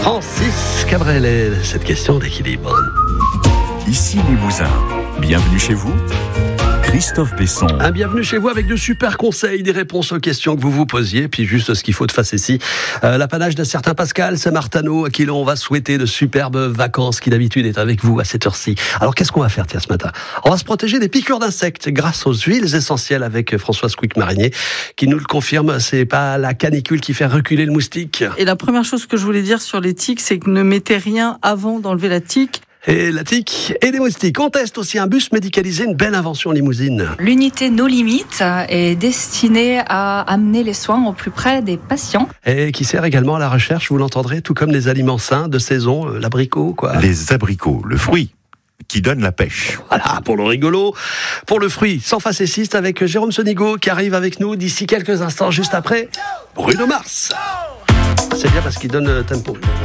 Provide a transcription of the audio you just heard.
Francis Cabrel, cette question d'équilibre. Ici Limousin, bienvenue chez vous, Christophe Besson. Un bienvenue chez vous avec de super conseils, des réponses aux questions que vous vous posiez, puis juste ce qu'il faut de facétie. L'apanage d'un certain Pascal Saint-Martano, à qui l'on va souhaiter de superbes vacances, qui d'habitude est avec vous à cette heure-ci. Alors qu'est-ce qu'on va faire ce matin ? On va se protéger des piqûres d'insectes grâce aux huiles essentielles avec Françoise Quick-Marinier, qui nous le confirme, c'est pas la canicule qui fait reculer le moustique. Et la première chose que je voulais dire sur les tiques, c'est que ne mettez rien avant d'enlever la tique. Et la tique et les moustiques. On teste aussi un bus médicalisé, une belle invention limousine. L'unité No Limites est destinée à amener les soins au plus près des patients. Et qui sert également à la recherche, vous l'entendrez, tout comme les aliments sains de saison, l'abricot, quoi. Les abricots, le fruit qui donne la pêche. Voilà, pour le rigolo, pour le fruit, sans facétiste, avec Jérôme Sonigo qui arrive avec nous d'ici quelques instants, juste après Bruno Mars. C'est bien parce qu'il donne tempo.